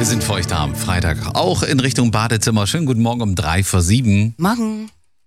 Wir sind für euch da am Freitag, auch in Richtung Badezimmer. Schönen guten Morgen um 6:03. Morgen.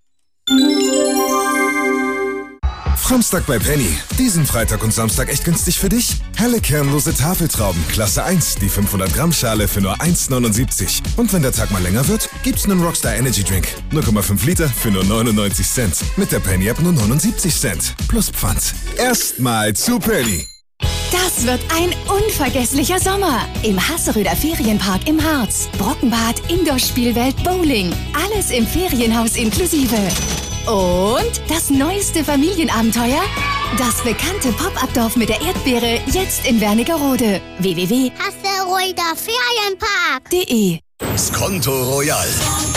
Framstag bei Penny. Diesen Freitag und Samstag echt günstig für dich? Helle kernlose Tafeltrauben, Klasse 1, die 500 Gramm Schale für nur 1,79. Und wenn der Tag mal länger wird, gibt's einen Rockstar Energy Drink. 0,5 Liter für nur 99 Cent. Mit der Penny App nur 79 Cent. Plus Pfand. Erstmal zu Penny. Das wird ein unvergesslicher Sommer. Im Hasseröder Ferienpark im Harz. Brockenbad, Indoor-Spielwelt, Bowling. Alles im Ferienhaus inklusive. Und das neueste Familienabenteuer? Das bekannte Pop-Up-Dorf mit der Erdbeere, jetzt in Wernigerode. Hasseröder Ferienpark.de Skonto Royal.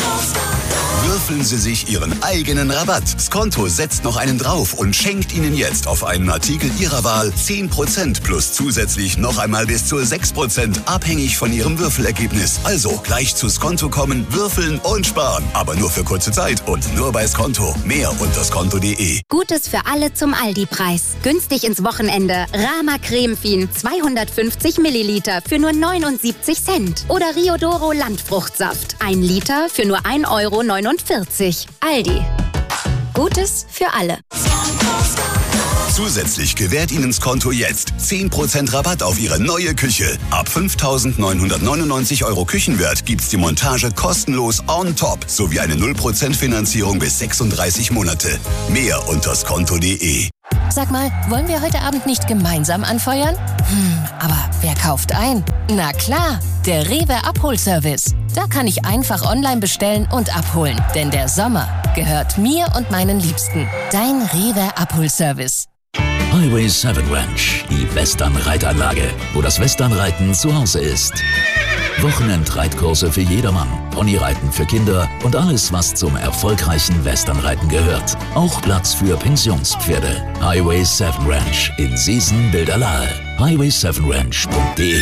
Würfeln Sie sich Ihren eigenen Rabatt. Skonto setzt noch einen drauf und schenkt Ihnen jetzt auf einen Artikel Ihrer Wahl 10% plus zusätzlich noch einmal bis zu 6%, abhängig von Ihrem Würfelergebnis. Also gleich zu Skonto kommen, würfeln und sparen. Aber nur für kurze Zeit und nur bei Skonto. Mehr unter skonto.de. Gutes für alle zum Aldi-Preis. Günstig ins Wochenende. Rama Cremefin 250 Milliliter für nur 79 Cent. Oder Riodoro Landfruchtsaft 1 Liter für nur 1,49 €. Aldi. Gutes für alle. Zusätzlich gewährt Ihnen Skonto jetzt 10% Rabatt auf Ihre neue Küche. Ab 5.999 € Küchenwert gibt's die Montage kostenlos on top sowie eine 0% Finanzierung bis 36 Monate. Mehr unter skonto.de. Sag mal, wollen wir heute Abend nicht gemeinsam anfeuern? Aber wer kauft ein? Na klar, der Rewe Abholservice. Da kann ich einfach online bestellen und abholen. Denn der Sommer gehört mir und meinen Liebsten. Dein Rewe Abholservice. Highway 7 Ranch, die Western-Reitanlage, wo das Westernreiten zu Hause ist. Wochenendreitkurse für jedermann, Ponyreiten für Kinder und alles, was zum erfolgreichen Westernreiten gehört. Auch Platz für Pensionspferde. Highway 7 Ranch in Seesen-Bilderlahe. highway7ranch.de.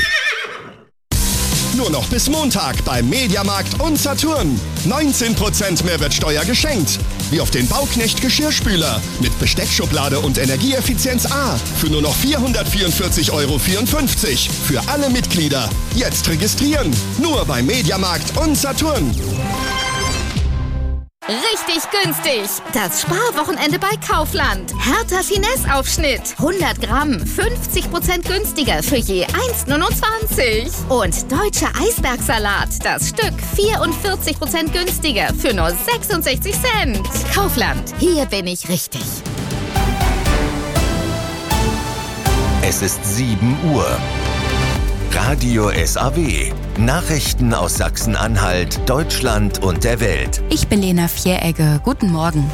Nur noch bis Montag beim Mediamarkt und Saturn. 19% Mehrwertsteuer geschenkt. Wie auf den Bauknecht Geschirrspüler mit Besteckschublade und Energieeffizienz A für nur noch 444,54 € für alle Mitglieder. Jetzt registrieren. Nur beim Mediamarkt und Saturn. Richtig günstig. Das Sparwochenende bei Kaufland. Hertha Finesse-Aufschnitt. 100 Gramm. 50% günstiger für je 1,29 €. Und deutscher Eisbergsalat. Das Stück 44% günstiger für nur 66 Cent. Kaufland. Hier bin ich richtig. Es ist 7 Uhr. Radio SAW. Nachrichten aus Sachsen-Anhalt, Deutschland und der Welt. Ich bin Lena Vieregge. Guten Morgen.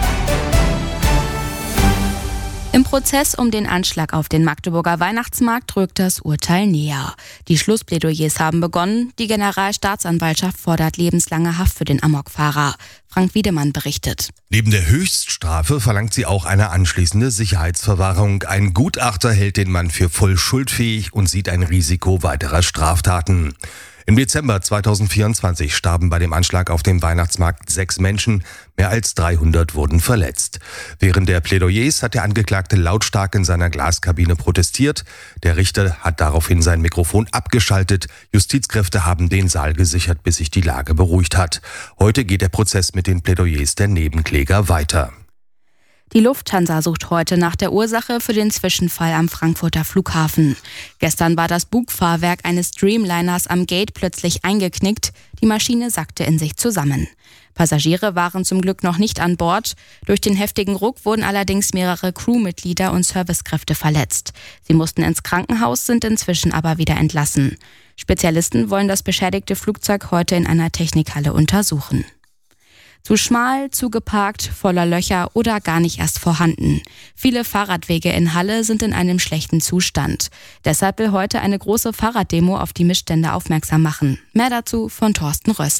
Im Prozess um den Anschlag auf den Magdeburger Weihnachtsmarkt rückt das Urteil näher. Die Schlussplädoyers haben begonnen. Die Generalstaatsanwaltschaft fordert lebenslange Haft für den Amokfahrer. Frank Wiedemann berichtet. Neben der Höchststrafe verlangt sie auch eine anschließende Sicherheitsverwahrung. Ein Gutachter hält den Mann für voll schuldfähig und sieht ein Risiko weiterer Straftaten. Im Dezember 2024 starben bei dem Anschlag auf dem Weihnachtsmarkt 6 Menschen, mehr als 300 wurden verletzt. Während der Plädoyers hat der Angeklagte lautstark in seiner Glaskabine protestiert. Der Richter hat daraufhin sein Mikrofon abgeschaltet. Justizkräfte haben den Saal gesichert, bis sich die Lage beruhigt hat. Heute geht der Prozess mit den Plädoyers der Nebenkläger weiter. Die Lufthansa sucht heute nach der Ursache für den Zwischenfall am Frankfurter Flughafen. Gestern war das Bugfahrwerk eines Dreamliners am Gate plötzlich eingeknickt. Die Maschine sackte in sich zusammen. Passagiere waren zum Glück noch nicht an Bord. Durch den heftigen Ruck wurden allerdings mehrere Crewmitglieder und Servicekräfte verletzt. Sie mussten ins Krankenhaus, sind inzwischen aber wieder entlassen. Spezialisten wollen das beschädigte Flugzeug heute in einer Technikhalle untersuchen. Zu schmal, zu geparkt, voller Löcher oder gar nicht erst vorhanden. Viele Fahrradwege in Halle sind in einem schlechten Zustand. Deshalb will heute eine große Fahrraddemo auf die Missstände aufmerksam machen. Mehr dazu von Thorsten Rössler.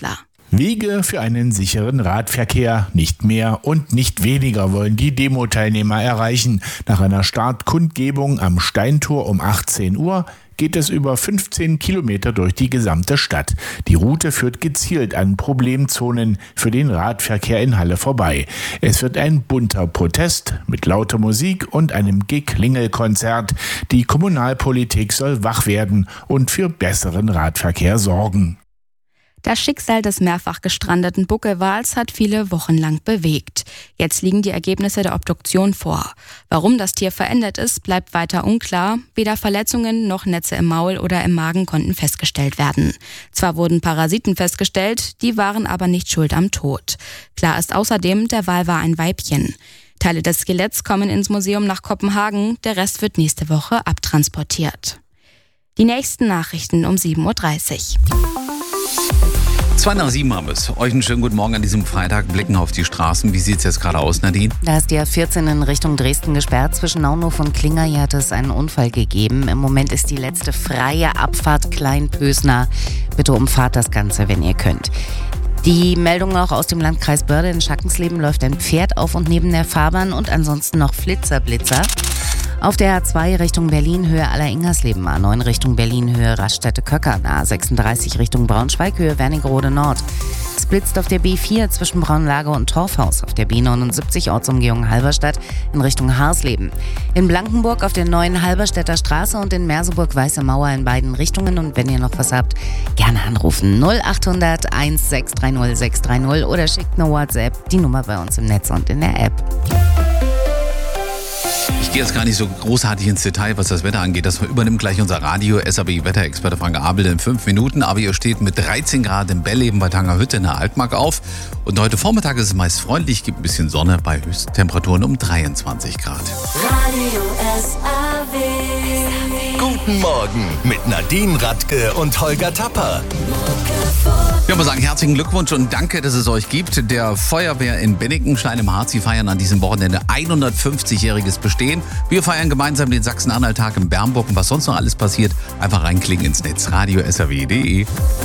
Wege für einen sicheren Radverkehr. Nicht mehr und nicht weniger wollen die Demo-Teilnehmer erreichen. Nach einer Startkundgebung am Steintor um 18 Uhr geht es über 15 Kilometer durch die gesamte Stadt. Die Route führt gezielt an Problemzonen für den Radverkehr in Halle vorbei. Es wird ein bunter Protest mit lauter Musik und einem Geklingelkonzert. Die Kommunalpolitik soll wach werden und für besseren Radverkehr sorgen. Das Schicksal des mehrfach gestrandeten Buckelwals hat viele Wochen lang bewegt. Jetzt liegen die Ergebnisse der Obduktion vor. Warum das Tier verendet ist, bleibt weiter unklar. Weder Verletzungen noch Netze im Maul oder im Magen konnten festgestellt werden. Zwar wurden Parasiten festgestellt, die waren aber nicht schuld am Tod. Klar ist außerdem, der Wal war ein Weibchen. Teile des Skeletts kommen ins Museum nach Kopenhagen, der Rest wird nächste Woche abtransportiert. Die nächsten Nachrichten um 7.30 Uhr. 7:02 haben wir es. Euch einen schönen guten Morgen an diesem Freitag. Blicken auf die Straßen. Wie sieht es jetzt gerade aus, Nadine? Da ist die A14 in Richtung Dresden gesperrt. Zwischen Naunhof und Klinger hier hat es einen Unfall gegeben. Im Moment ist die letzte freie Abfahrt Kleinpösner. Bitte umfahrt das Ganze, wenn ihr könnt. Die Meldung auch aus dem Landkreis Börde. In Schackensleben läuft ein Pferd auf und neben der Fahrbahn und ansonsten noch Blitzer. Auf der A2 Richtung Berlin, Höhe Aller-Ingersleben, A9 Richtung Berlin, Höhe Raststätte-Köckern, A36 Richtung Braunschweig, Höhe Wernigerode Nord. Es blitzt auf der B4 zwischen Braunlage und Torfhaus, auf der B79 Ortsumgehung Halberstadt in Richtung Harsleben. In Blankenburg auf der neuen Halberstädter Straße und in Merseburg Weiße Mauer in beiden Richtungen. Und wenn ihr noch was habt, gerne anrufen 0800 1630 630 oder schickt eine WhatsApp, die Nummer bei uns im Netz und in der App. Ich gehe jetzt gar nicht so großartig ins Detail, was das Wetter angeht. Das übernimmt gleich unser Radio-SAB-Wetterexperte Frank Abel in 5 Minuten. Aber ihr steht mit 13 Grad in Belleben bei Tangerhütte in der Altmark auf. Und heute Vormittag ist es meist freundlich, gibt ein bisschen Sonne bei Höchsttemperaturen um 23 Grad. Radio SAB. Guten Morgen mit Nadine Radke und Holger Tapper. Ja, wir sagen herzlichen Glückwunsch und danke, dass es euch gibt. Der Feuerwehr in Bennikenstein im Harz, sie feiern an diesem Wochenende 150-jähriges Bestehen. Wir feiern gemeinsam den Sachsen-Anhalt-Tag in Bernburg. Und was sonst noch alles passiert, einfach reinklicken ins Netz, radio-saw.de.